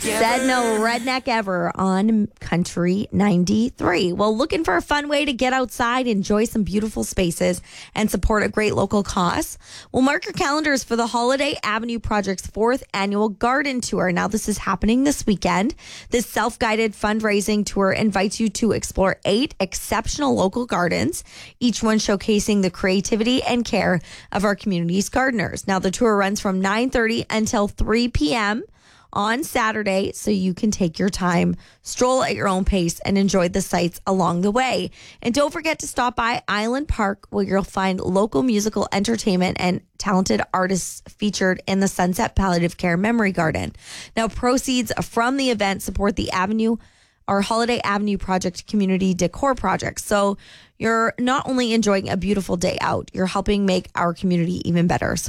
Said no redneck ever on Country 93. Well, looking for a fun way to get outside, enjoy some beautiful spaces, and support a great local cause? Well, mark your calendars for the Holiday Avenue Project's 4th annual garden tour. Now, this is happening this weekend. This self-guided fundraising tour invites you to explore 8 exceptional local gardens, each one showcasing the creativity and care of our community's gardeners. Now, the tour runs from 9:30 until 3 p.m. on Saturday, so you can take your time, stroll at your own pace, and enjoy the sights along the way. And don't forget to stop by Island Park, where you'll find local musical entertainment and talented artists featured in the Sunset Palliative Care Memory Garden. Now, proceeds from the event support the Holiday Avenue Project community decor project. So you're not only enjoying a beautiful day out, you're helping make our community even better. So